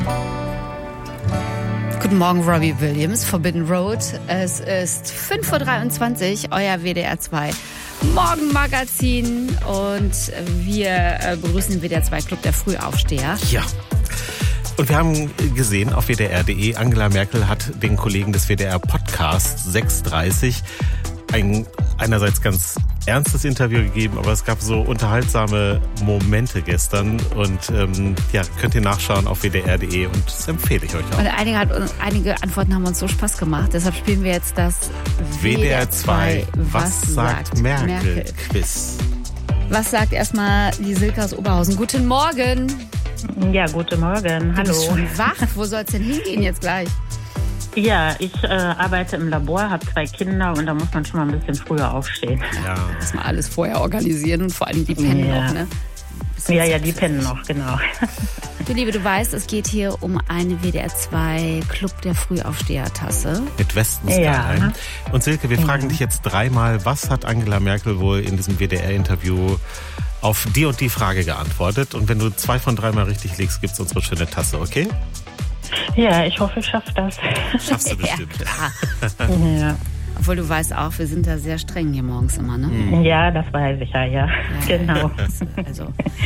Guten Morgen, Robbie Williams, Forbidden Road. Es ist 5:23 Uhr, euer WDR 2 Morgenmagazin. Und wir begrüßen den WDR 2 Club der Frühaufsteher. Ja. Und wir haben gesehen auf wdr.de, Angela Merkel hat den Kollegen des WDR Podcast 6:30 ein einerseits ganz ernstes Interview gegeben, aber es gab so unterhaltsame Momente gestern und könnt ihr nachschauen auf wdr.de und das empfehle ich euch auch. Und einige Antworten haben uns so Spaß gemacht, deshalb spielen wir jetzt das WDR 2 Was sagt Merkel Quiz. Was sagt erstmal die Silke aus Oberhausen? Guten Morgen. Ja, guten Morgen. Hallo. Du bist schon wach. Wo soll es denn hingehen jetzt gleich? Ja, ich arbeite im Labor, habe 2 Kinder und da muss man schon mal ein bisschen früher aufstehen. Ja. Muss man alles vorher organisieren und vor allem die pennen noch, ne? Ja, die pennen noch, genau. Du Liebe, du weißt, es geht hier um eine WDR 2 Club der Frühaufsteher-Tasse. Mit Westensky. Ja. Und Silke, wir fragen dich jetzt 3-mal, was hat Angela Merkel wohl in diesem WDR-Interview auf die und die Frage geantwortet? Und wenn du 2 von 3-mal richtig liegst, gibt's unsere schöne Tasse, okay? Ja, ich hoffe, ich schaffe das. Schaffst du bestimmt. Ja, klar. Ja. Obwohl du weißt auch, wir sind da sehr streng hier morgens immer, ne? Ja, das weiß ich ja. Genau. Also.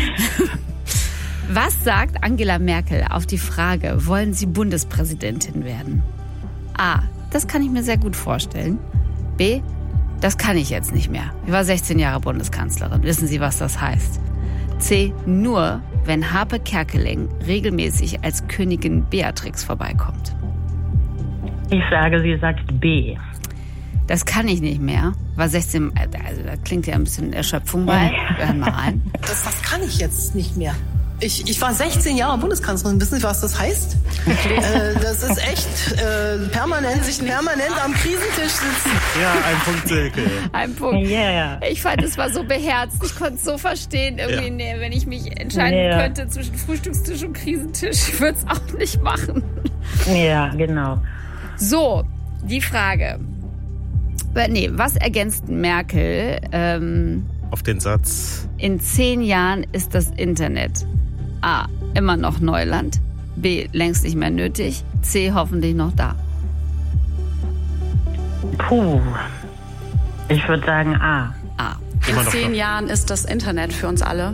Was sagt Angela Merkel auf die Frage, wollen Sie Bundespräsidentin werden? A, das kann ich mir sehr gut vorstellen. B, das kann ich jetzt nicht mehr. Ich war 16 Jahre Bundeskanzlerin. Wissen Sie, was das heißt? C, nur wenn Harpe Kerkeling regelmäßig als Königin Beatrix vorbeikommt. Ich sage, sie sagt B. Das kann ich nicht mehr. War 16, also da klingt ja ein bisschen Erschöpfung bei. Wir hören mal rein. Das kann ich jetzt nicht mehr. Ich war 16 Jahre Bundeskanzlerin. Wissen Sie, was das heißt? Das ist echt permanent am Krisentisch sitzen. Ja, ein Punkt, Silke. Ein Punkt. Yeah. Ich fand, es war so beherzt. Ich konnte es so verstehen. Irgendwie, nee, wenn ich mich entscheiden könnte zwischen Frühstückstisch und Krisentisch, ich würde es auch nicht machen. Ja, genau. So, die Frage. Was ergänzt Merkel? Auf den Satz. In 10 Jahren ist das Internet A, immer noch Neuland, B, längst nicht mehr nötig, C, hoffentlich noch da. Puh. Ich würde sagen A. A. In 10 Jahren ist das Internet für uns alle.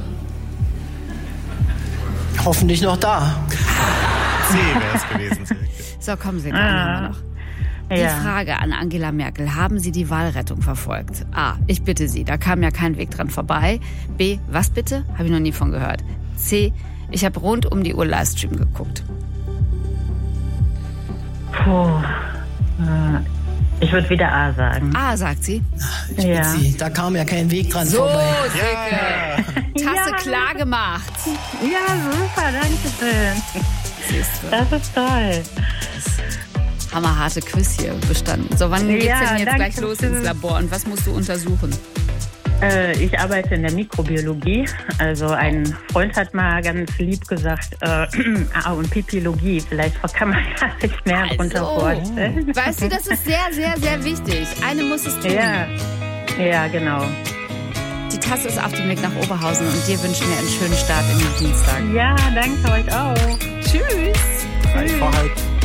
Hoffentlich noch da. C wäre es gewesen, Silke. So, kommen Sie gleich noch. Die Frage an Angela Merkel, haben Sie die Wahlrettung verfolgt? A, ich bitte Sie, da kam ja kein Weg dran vorbei. B, was bitte? Habe ich noch nie von gehört. C, ich habe rund um die Uhr Livestream geguckt. Puh. Ich würde wieder A sagen. A, sagt sie. Ich bitte Sie, da kam ja kein Weg dran vorbei. Silke. Tasse klar gemacht. Ja, super, danke schön. Siehst du. Das ist toll. Hammerharte Quiz hier bestanden. So, wann geht's denn jetzt gleich danke. los ins Labor und was musst du untersuchen? Ich arbeite in der Mikrobiologie. Also ein Freund hat mal ganz lieb gesagt, und Pipiologie. Vielleicht kann man gar nicht mehr drunter vorstellen. Weißt du, das ist sehr, sehr, sehr wichtig. Eine muss es tun. Ja, genau. Die Tasse ist auf dem Weg nach Oberhausen und dir wünschen wir einen schönen Start in den Dienstag. Ja, danke euch auch. Tschüss. Vorhalt.